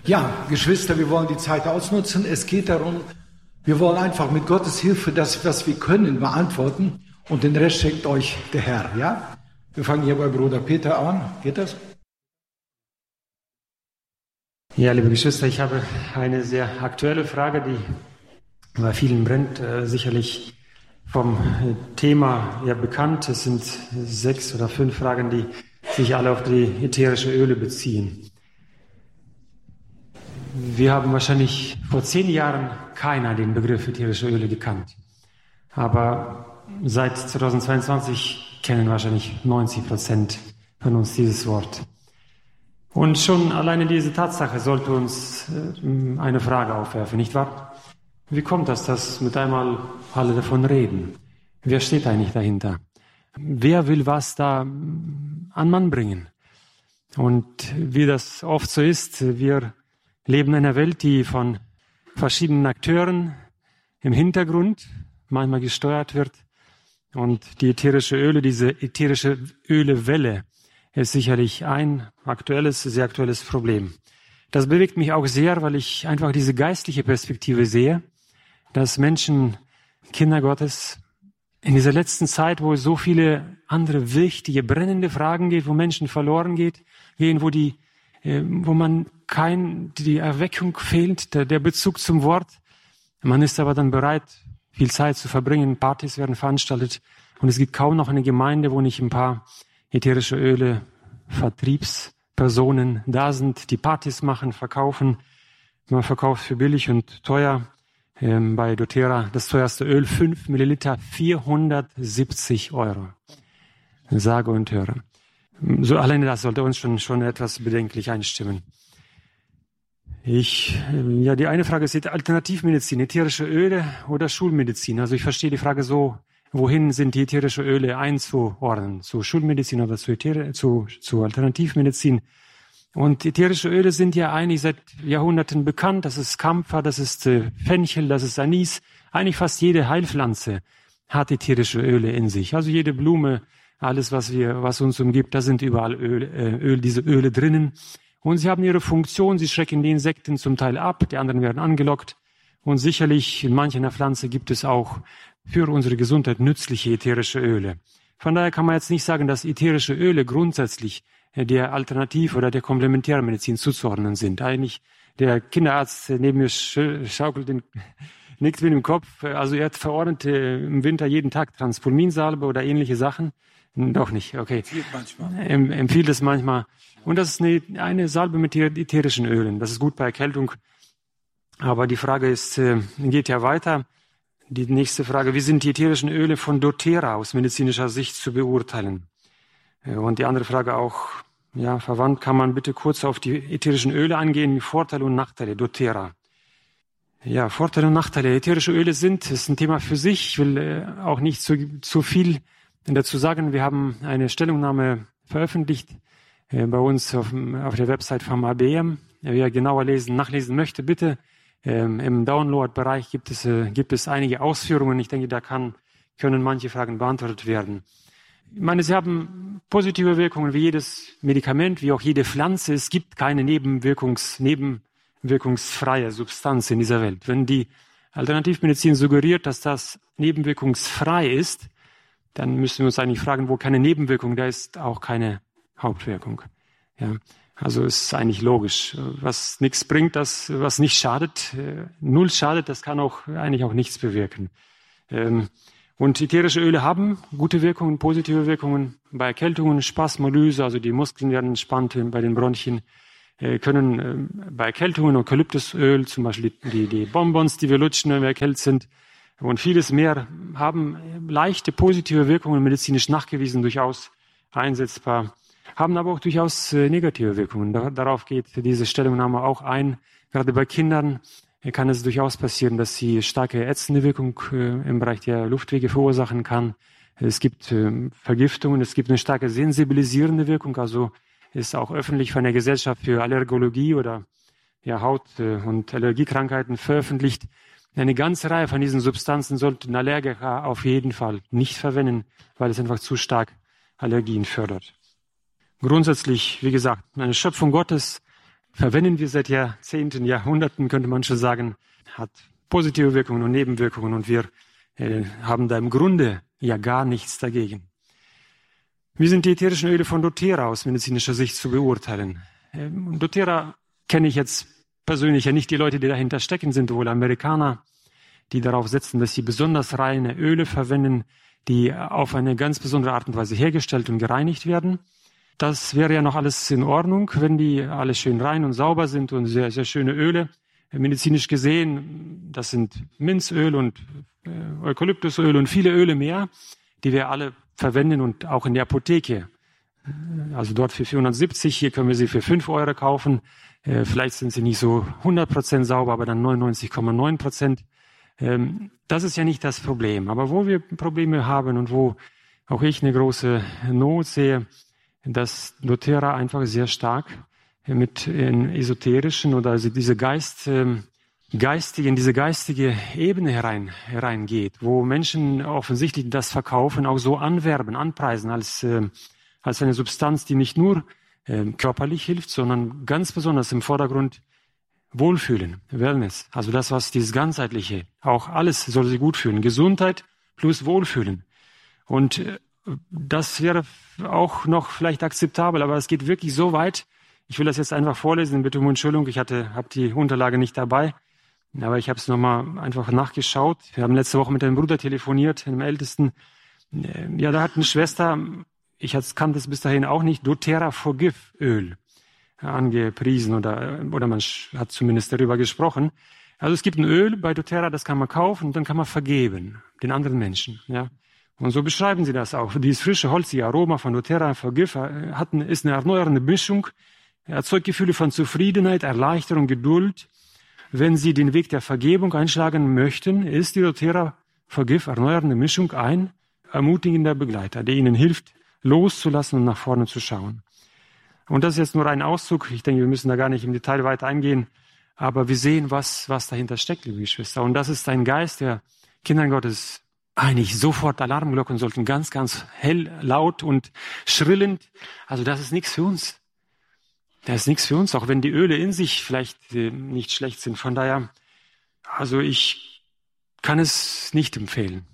Ja, Geschwister, wir wollen die Zeit ausnutzen. Es geht darum, wir wollen einfach mit Gottes Hilfe das, was wir können, beantworten. Und den Rest schenkt euch der Herr, ja? Wir fangen hier bei Bruder Peter an. Geht das? Ja, liebe Geschwister, ich habe eine sehr aktuelle Frage, die bei vielen brennt, sicherlich vom Thema ja bekannt. Es sind 6 oder 5 Fragen, die sich alle auf die ätherische Öle beziehen. Wir haben wahrscheinlich vor 10 Jahren keiner den Begriff ätherische Öle gekannt. Aber seit 2022 kennen wahrscheinlich 90% von uns dieses Wort. Und schon alleine diese Tatsache sollte uns eine Frage aufwerfen, nicht wahr? Wie kommt das, dass mit einmal alle davon reden? Wer steht eigentlich dahinter? Wer will was da an Mann bringen? Und wie das oft so ist, wir leben in einer Welt, die von verschiedenen Akteuren im Hintergrund manchmal gesteuert wird. Und die ätherische Öle, diese ätherische Ölewelle, ist sicherlich ein sehr aktuelles Problem. Das bewegt mich auch sehr, weil ich einfach diese geistliche Perspektive sehe, dass Menschen, Kinder Gottes, in dieser letzten Zeit, wo es so viele andere wichtige, brennende Fragen geht, wo Menschen verloren gehen, wo man die Erweckung fehlt, der Bezug zum Wort. Man ist aber dann bereit, viel Zeit zu verbringen, Partys werden veranstaltet und es gibt kaum noch eine Gemeinde, wo nicht ein paar ätherische Öle, Vertriebspersonen da sind, die Partys machen, verkaufen. Man verkauft für billig und teuer. Bei doTERRA das teuerste Öl, 5 Milliliter, 470 €. Sage und höre. So alleine das sollte uns schon etwas bedenklich einstimmen. Die eine Frage ist Alternativmedizin, ätherische Öle oder Schulmedizin. Also ich verstehe die Frage so, wohin sind die ätherischen Öle einzuordnen? Zu Schulmedizin oder zu Alternativmedizin? Und ätherische Öle sind ja eigentlich seit Jahrhunderten bekannt. Das ist Kampfer, das ist Fenchel, das ist Anis. Eigentlich fast jede Heilpflanze hat ätherische Öle in sich. Also jede Blume, alles was uns umgibt, da sind überall diese Öle drinnen. Und sie haben ihre Funktion, sie schrecken die Insekten zum Teil ab, die anderen werden angelockt. Und sicherlich in mancher Pflanze gibt es auch für unsere Gesundheit nützliche ätherische Öle. Von daher kann man jetzt nicht sagen, dass ätherische Öle grundsätzlich der Alternativ- oder der Komplementärmedizin zuzuordnen sind. Eigentlich der Kinderarzt neben mir nickt mit dem Kopf. Also er verordnet im Winter jeden Tag Transpulminsalbe oder ähnliche Sachen. Doch nicht, okay. Empfiehlt es manchmal. Und das ist eine Salbe mit ätherischen Ölen. Das ist gut bei Erkältung. Aber die Frage geht ja weiter. Die nächste Frage, wie sind die ätherischen Öle von doTERRA aus medizinischer Sicht zu beurteilen? Und die andere Frage auch, verwandt, kann man bitte kurz auf die ätherischen Öle eingehen, Vorteile und Nachteile, doTERRA. Ja, Vorteile und Nachteile. Ätherische Öle ist ein Thema für sich. Ich will auch nicht zu viel dazu sagen. Wir haben eine Stellungnahme veröffentlicht bei uns auf der Website vom ABM. Wer genauer nachlesen möchte, bitte. Im Download-Bereich gibt es einige Ausführungen. Ich denke, da können manche Fragen beantwortet werden. Ich meine, sie haben positive Wirkungen wie jedes Medikament, wie auch jede Pflanze. Es gibt keine nebenwirkungsfreie Substanz in dieser Welt. Wenn die Alternativmedizin suggeriert, dass das nebenwirkungsfrei ist, dann müssen wir uns eigentlich fragen, wo keine Nebenwirkung, da ist auch keine Hauptwirkung. Ja, also ist eigentlich logisch. Was nichts bringt, was nicht schadet, null schadet, das kann eigentlich auch nichts bewirken. Und ätherische Öle haben gute Wirkungen, positive Wirkungen bei Erkältungen, Spasmolyse, also die Muskeln werden entspannt bei den Bronchien, können bei Erkältungen Eukalyptusöl, zum Beispiel die Bonbons, die wir lutschen, wenn wir erkältet sind, und vieles mehr haben leichte positive Wirkungen, medizinisch nachgewiesen, durchaus einsetzbar, haben aber auch durchaus negative Wirkungen. Darauf geht diese Stellungnahme auch ein. Gerade bei Kindern kann es durchaus passieren, dass sie starke ätzende Wirkung im Bereich der Luftwege verursachen kann. Es gibt Vergiftungen, es gibt eine starke sensibilisierende Wirkung, also ist auch öffentlich von der Gesellschaft für Allergologie oder Haut- und Allergiekrankheiten veröffentlicht. Eine ganze Reihe von diesen Substanzen sollten Allergiker auf jeden Fall nicht verwenden, weil es einfach zu stark Allergien fördert. Grundsätzlich, wie gesagt, eine Schöpfung Gottes, verwenden wir seit Jahrzehnten, Jahrhunderten, könnte man schon sagen, hat positive Wirkungen und Nebenwirkungen und wir haben da im Grunde ja gar nichts dagegen. Wie sind die ätherischen Öle von doTERRA aus medizinischer Sicht zu beurteilen? doTERRA kenne ich jetzt persönlich ja nicht. Die Leute, die dahinter stecken, sind wohl Amerikaner, die darauf setzen, dass sie besonders reine Öle verwenden, die auf eine ganz besondere Art und Weise hergestellt und gereinigt werden. Das wäre ja noch alles in Ordnung, wenn die alle schön rein und sauber sind und sehr, sehr schöne Öle. Medizinisch gesehen, das sind Minzöl und Eukalyptusöl und viele Öle mehr, die wir alle verwenden und auch in der Apotheke. Also dort für 470, hier können wir sie für 5 Euro kaufen. Vielleicht sind sie nicht so 100% sauber, aber dann 99,9%. Das ist ja nicht das Problem. Aber wo wir Probleme haben und wo auch ich eine große Not sehe, dass doTERRA einfach sehr stark mit in esoterischen oder also diese geistige Ebene hereingeht, wo Menschen offensichtlich das Verkaufen auch so anwerben, anpreisen als eine Substanz, die nicht nur körperlich hilft, sondern ganz besonders im Vordergrund Wohlfühlen, Wellness. Also das, was dieses Ganzheitliche, auch alles soll sie gut fühlen. Gesundheit plus Wohlfühlen. Und das wäre auch noch vielleicht akzeptabel, aber es geht wirklich so weit. Ich will das jetzt einfach vorlesen, bitte um Entschuldigung, ich habe die Unterlage nicht dabei, aber ich habe es nochmal einfach nachgeschaut. Wir haben letzte Woche mit einem Bruder telefoniert, einem Ältesten. Ja, da hat eine Schwester, ich kannte es bis dahin auch nicht, doTERRA Forgive Öl angepriesen oder man hat zumindest darüber gesprochen. Also es gibt ein Öl bei doTERRA, das kann man kaufen und dann kann man vergeben den anderen Menschen. Ja. Und so beschreiben sie das auch. Dieses frische, holzige Aroma von doTERRA Forgive ist eine erneuernde Mischung, erzeugt Gefühle von Zufriedenheit, Erleichterung, Geduld. Wenn Sie den Weg der Vergebung einschlagen möchten, ist die doTERRA Forgive erneuernde Mischung ein ermutigender Begleiter, der Ihnen hilft, loszulassen und nach vorne zu schauen. Und das ist jetzt nur ein Auszug. Ich denke, wir müssen da gar nicht im Detail weiter eingehen. Aber wir sehen, was dahinter steckt, liebe Geschwister. Und das ist ein Geist, der Kindern Gottes eigentlich sofort Alarmglocken sollten, ganz, ganz hell, laut und schrillend. Also das ist nichts für uns. Das ist nichts für uns, auch wenn die Öle in sich vielleicht nicht schlecht sind. Von daher, also ich kann es nicht empfehlen,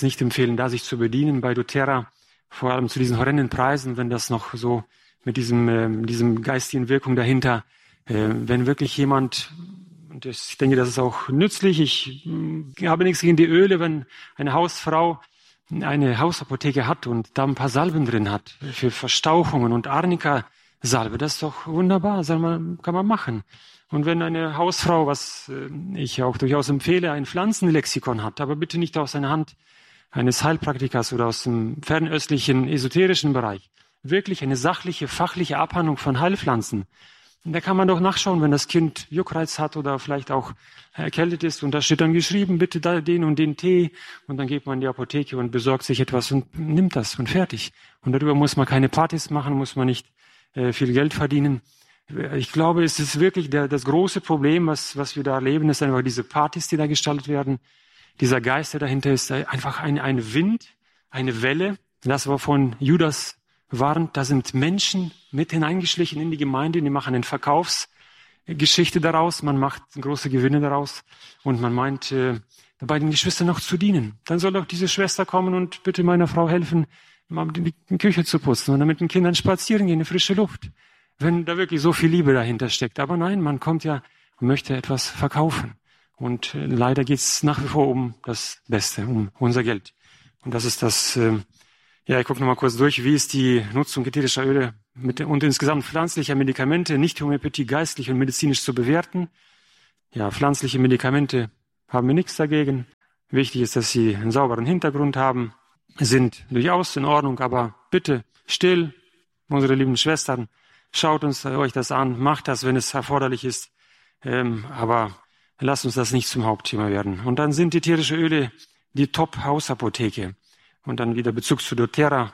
da sich zu bedienen bei doTERRA, vor allem zu diesen horrenden Preisen, wenn das noch so mit diesem geistigen Wirkung dahinter, wenn wirklich jemand, und ich denke, das ist auch nützlich, ich habe nichts gegen die Öle, wenn eine Hausfrau eine Hausapotheke hat und da ein paar Salben drin hat für Verstauchungen und Arnika-Salbe, das ist doch wunderbar, kann man machen. Und wenn eine Hausfrau, was ich auch durchaus empfehle, ein Pflanzenlexikon hat, aber bitte nicht aus einer Hand eines Heilpraktikers oder aus dem fernöstlichen, esoterischen Bereich, wirklich eine sachliche, fachliche Abhandlung von Heilpflanzen. Und da kann man doch nachschauen, wenn das Kind Juckreiz hat oder vielleicht auch erkältet ist. Und da steht dann geschrieben, bitte da den und den Tee. Und dann geht man in die Apotheke und besorgt sich etwas und nimmt das und fertig. Und darüber muss man keine Partys machen, muss man nicht viel Geld verdienen. Ich glaube, es ist wirklich das große Problem, was wir da erleben, ist einfach diese Partys, die da gestaltet werden. Dieser Geist, der dahinter ist, einfach ein Wind, eine Welle. Das, wovon Judas warnt, da sind Menschen mit hineingeschlichen in die Gemeinde, die machen eine Verkaufsgeschichte daraus, man macht große Gewinne daraus und man meint, dabei den Geschwistern noch zu dienen. Dann soll auch diese Schwester kommen und bitte meiner Frau helfen, mal die Küche zu putzen und dann mit den Kindern spazieren gehen, in die frische Luft. Wenn da wirklich so viel Liebe dahinter steckt. Aber nein, man kommt ja und möchte etwas verkaufen. Und leider geht es nach wie vor um das Beste, um unser Geld. Und das ist das, ich gucke nochmal kurz durch, wie ist die Nutzung ätherischer Öle und insgesamt pflanzlicher Medikamente, nicht Homöopathie, geistlich und medizinisch zu bewerten. Ja, pflanzliche Medikamente haben wir nichts dagegen. Wichtig ist, dass sie einen sauberen Hintergrund haben, sind durchaus in Ordnung, aber bitte still, unsere lieben Schwestern, schaut euch das an, macht das, wenn es erforderlich ist, aber lasst uns das nicht zum Hauptthema werden. Und dann sind ätherische Öle die Top-Hausapotheke. Und dann wieder Bezug zu doTERRA.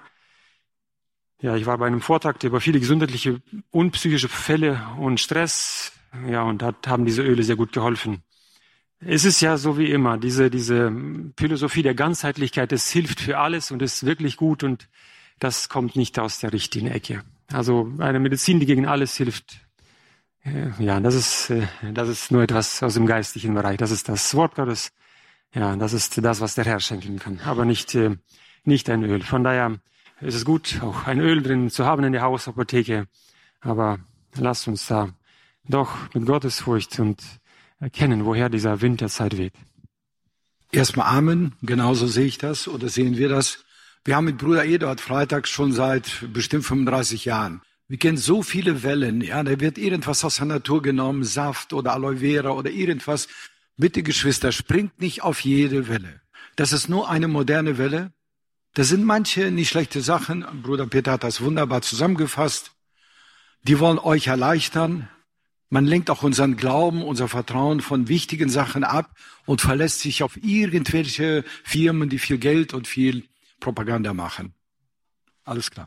Ja, ich war bei einem Vortrag, der über viele gesundheitliche und psychische Fälle und Stress, ja, und da haben diese Öle sehr gut geholfen. Es ist ja so wie immer, diese Philosophie der Ganzheitlichkeit, es hilft für alles und ist wirklich gut und das kommt nicht aus der richtigen Ecke. Also eine Medizin, die gegen alles hilft, Ja, das ist nur etwas aus dem geistlichen Bereich. Das ist das Wort Gottes. Ja, das ist das, was der Herr schenken kann, aber nicht ein Öl. Von daher ist es gut, auch ein Öl drin zu haben in der Hausapotheke. Aber lasst uns da doch mit Gottesfurcht und erkennen, woher dieser Wind der Zeit weht. Erstmal Amen, genauso sehe ich das oder sehen wir das. Wir haben mit Bruder Eduard freitags schon seit bestimmt 35 Jahren. Wir kennen so viele Wellen, ja, da wird irgendwas aus der Natur genommen, Saft oder Aloe Vera oder irgendwas. Bitte, Geschwister, springt nicht auf jede Welle. Das ist nur eine moderne Welle. Da sind manche nicht schlechte Sachen. Bruder Peter hat das wunderbar zusammengefasst. Die wollen euch erleichtern. Man lenkt auch unseren Glauben, unser Vertrauen von wichtigen Sachen ab und verlässt sich auf irgendwelche Firmen, die viel Geld und viel Propaganda machen. Alles klar.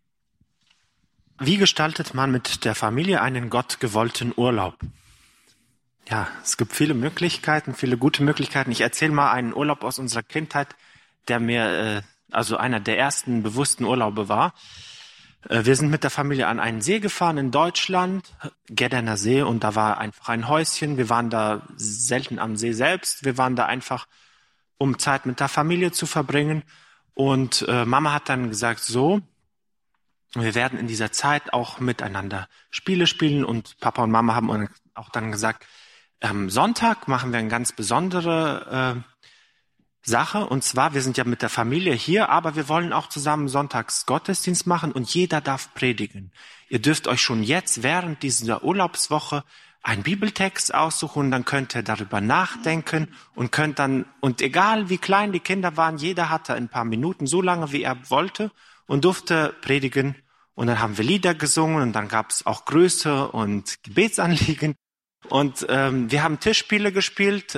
Wie gestaltet man mit der Familie einen gottgewollten Urlaub? Ja, es gibt viele Möglichkeiten, viele gute Möglichkeiten. Ich erzähle mal einen Urlaub aus unserer Kindheit, der mir also einer der ersten bewussten Urlaube war. Wir sind mit der Familie an einen See gefahren in Deutschland, Gedderner See, und da war einfach ein Häuschen. Wir waren da selten am See selbst. Wir waren da einfach, um Zeit mit der Familie zu verbringen. Und Mama hat dann gesagt, so, wir werden in dieser Zeit auch miteinander Spiele spielen. Und Papa und Mama haben auch dann gesagt, am Sonntag machen wir eine ganz besondere Sache. Und zwar, wir sind ja mit der Familie hier, aber wir wollen auch zusammen sonntags Gottesdienst machen und jeder darf predigen. Ihr dürft euch schon jetzt während dieser Urlaubswoche einen Bibeltext aussuchen, dann könnt ihr darüber nachdenken und und egal wie klein die Kinder waren, jeder hatte ein paar Minuten, so lange wie er wollte, und durfte predigen. Und dann haben wir Lieder gesungen und dann gab es auch Grüße und Gebetsanliegen. Und wir haben Tischspiele gespielt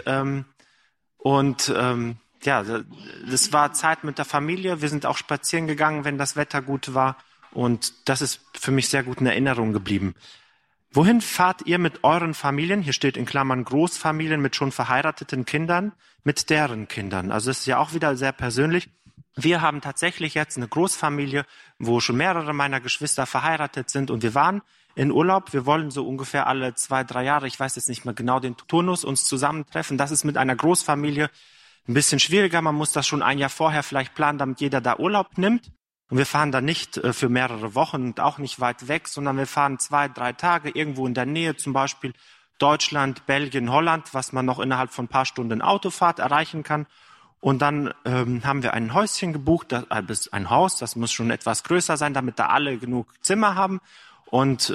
ja, das war Zeit mit der Familie. Wir sind auch spazieren gegangen, wenn das Wetter gut war. Und das ist für mich sehr gut in Erinnerung geblieben. Wohin fahrt ihr mit euren Familien? Hier steht in Klammern Großfamilien mit schon verheirateten Kindern, mit deren Kindern. Also es ist ja auch wieder sehr persönlich. Wir haben tatsächlich jetzt eine Großfamilie, wo schon mehrere meiner Geschwister verheiratet sind. Und wir waren in Urlaub. Wir wollen so ungefähr alle 2-3 Jahre, ich weiß jetzt nicht mehr genau den Turnus, uns zusammentreffen. Das ist mit einer Großfamilie ein bisschen schwieriger. Man muss das schon ein Jahr vorher vielleicht planen, damit jeder da Urlaub nimmt. Und wir fahren da nicht für mehrere Wochen und auch nicht weit weg, sondern wir fahren 2-3 Tage irgendwo in der Nähe, zum Beispiel Deutschland, Belgien, Holland, was man noch innerhalb von ein paar Stunden Autofahrt erreichen kann. Und dann haben wir ein Häuschen gebucht, ein Haus, das muss schon etwas größer sein, damit da alle genug Zimmer haben. Und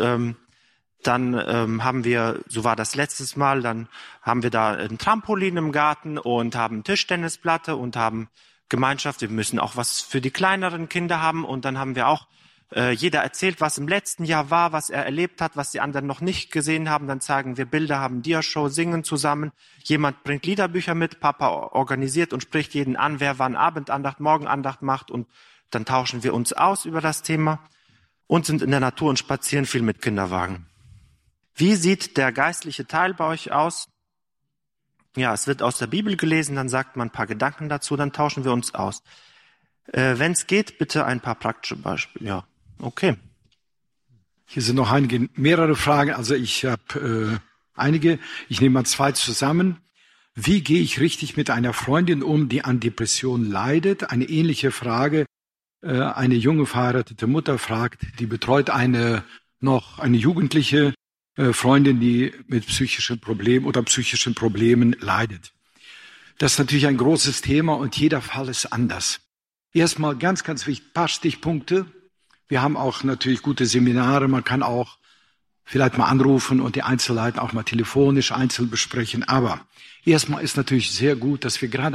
dann haben wir, so war das letztes Mal, dann haben wir da ein Trampolin im Garten und haben Tischtennisplatte und haben Gemeinschaft. Wir müssen auch was für die kleineren Kinder haben. Und dann haben wir auch, jeder erzählt, was im letzten Jahr war, was er erlebt hat, was die anderen noch nicht gesehen haben. Dann zeigen wir Bilder, haben Diashow, singen zusammen. Jemand bringt Liederbücher mit, Papa organisiert und spricht jeden an, wer wann Abendandacht, Morgenandacht macht. Und dann tauschen wir uns aus über das Thema und sind in der Natur und spazieren viel mit Kinderwagen. Wie sieht der geistliche Teil bei euch aus? Ja, es wird aus der Bibel gelesen, dann sagt man ein paar Gedanken dazu, dann tauschen wir uns aus. Wenn es geht, bitte ein paar praktische Beispiele. Ja, okay. Hier sind noch mehrere Fragen. Also ich habe einige. Ich nehme mal 2 zusammen. Wie gehe ich richtig mit einer Freundin um, die an Depressionen leidet? Eine ähnliche Frage. Eine junge verheiratete Mutter fragt, die betreut eine jugendliche Freundin, die mit psychischen Problemen leidet. Das ist natürlich ein großes Thema und jeder Fall ist anders. Erstmal ganz, ganz wichtig, ein paar Stichpunkte. Wir haben auch natürlich gute Seminare. Man kann auch vielleicht mal anrufen und die Einzelheiten auch mal telefonisch einzeln besprechen. Aber erstmal ist natürlich sehr gut, dass wir gerade